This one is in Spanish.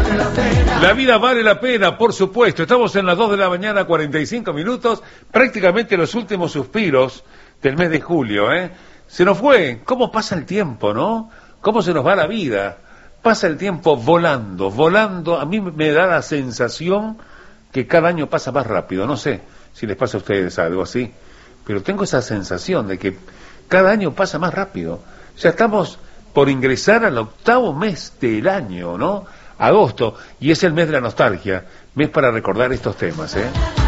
La vida vale la pena, por supuesto. Estamos en las 2 de la mañana, 45 minutos, prácticamente los últimos suspiros del mes de julio, ¿eh? Se nos fue. ¿Cómo pasa el tiempo, no? ¿Cómo se nos va la vida? Pasa el tiempo volando, volando. A mí me da la sensación que cada año pasa más rápido. No sé si les pasa a ustedes algo así, pero tengo esa sensación de que cada año pasa más rápido. Ya estamos por ingresar al 8º mes del año, ¿no? Agosto, y es el mes de la nostalgia, mes para recordar estos temas, ¿eh?